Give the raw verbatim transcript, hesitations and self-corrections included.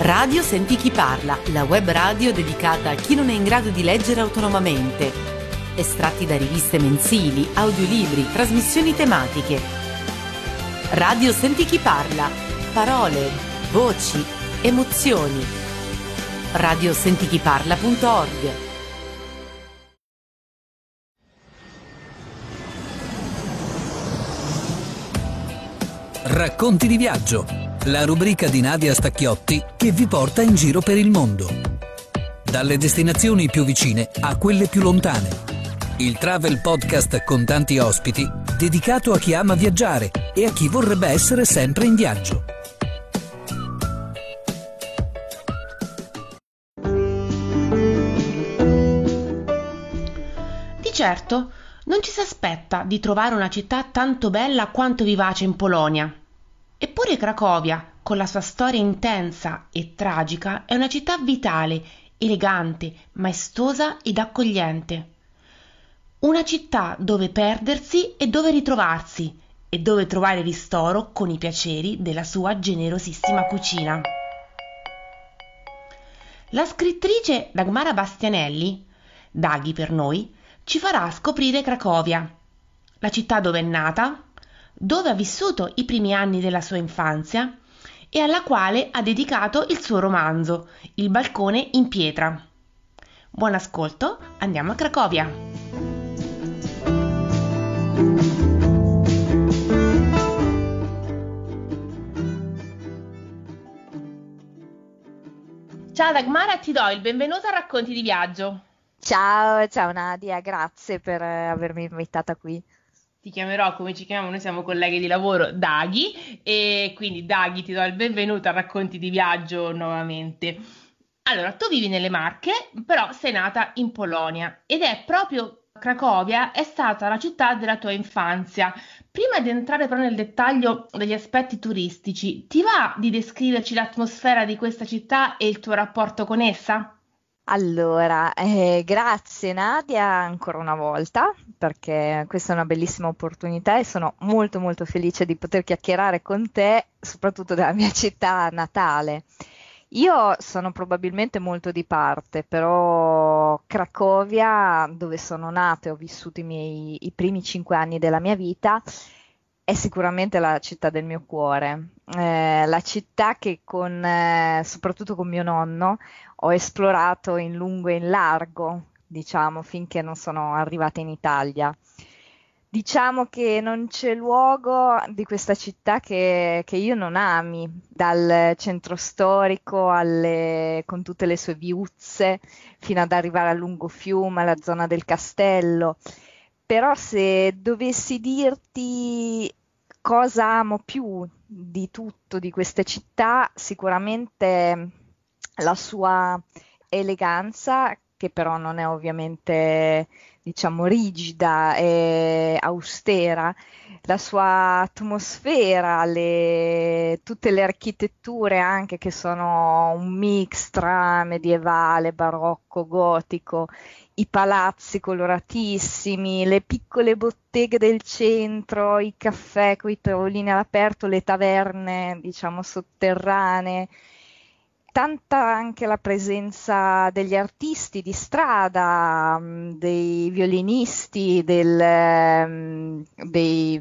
Radio Senti Chi Parla, la web radio dedicata a chi non è in grado di leggere autonomamente. Estratti da riviste mensili, audiolibri, trasmissioni tematiche. Radio Senti Chi Parla. Parole, voci, emozioni. radiosentichiparla punto org. Racconti di viaggio, la rubrica di Nadia Stacchiotti che vi porta in giro per il mondo. Dalle destinazioni più vicine a quelle più lontane. Il travel podcast con tanti ospiti, dedicato a chi ama viaggiare e a chi vorrebbe essere sempre in viaggio. Di certo, non ci si aspetta di trovare una città tanto bella quanto vivace in Polonia. Eppure Cracovia, con la sua storia intensa e tragica, è una città vitale, elegante, maestosa ed accogliente. Una città dove perdersi e dove ritrovarsi, e dove trovare ristoro con i piaceri della sua generosissima cucina. La scrittrice Dagmara Bastianelli, Daghi per noi, ci farà scoprire Cracovia, la città dove è nata, dove ha vissuto i primi anni della sua infanzia e alla quale ha dedicato il suo romanzo, Il balcone in pietra. Buon ascolto, andiamo a Cracovia. Ciao Dagmara, ti do il benvenuto a Racconti di Viaggio. Ciao, ciao Nadia, grazie per eh, avermi invitata qui. Ti chiamerò, come ci chiamiamo, noi siamo colleghi di lavoro, Daghi, e quindi Daghi ti do il benvenuto a Racconti di Viaggio nuovamente. Allora, tu vivi nelle Marche, però sei nata in Polonia ed è proprio Cracovia è stata la città della tua infanzia. Prima di entrare però nel dettaglio degli aspetti turistici, ti va di descriverci l'atmosfera di questa città e il tuo rapporto con essa? Allora, eh, grazie Nadia ancora una volta, perché questa è una bellissima opportunità e sono molto molto felice di poter chiacchierare con te, soprattutto della mia città natale. Io sono probabilmente molto di parte, però Cracovia, dove sono nata e ho vissuto i miei i primi cinque anni della mia vita, è sicuramente la città del mio cuore. Eh, la città che con, eh, soprattutto con mio nonno, ho esplorato in lungo e in largo, diciamo, finché non sono arrivata in Italia. Diciamo che non c'è luogo di questa città che, che io non ami, dal centro storico alle, con tutte le sue viuzze, fino ad arrivare al lungofiume, alla zona del castello. Però se dovessi dirti cosa amo più di tutto di queste città, sicuramente la sua eleganza, che però non è ovviamente, diciamo, rigida e austera, la sua atmosfera, le- tutte le architetture anche che sono un mix tra medievale, barocco, gotico, i palazzi coloratissimi, le piccole botteghe del centro, i caffè con i tavolini all'aperto, le taverne, diciamo, sotterranee. Tanta anche la presenza degli artisti di strada, mh, dei violinisti, del, ehm, dei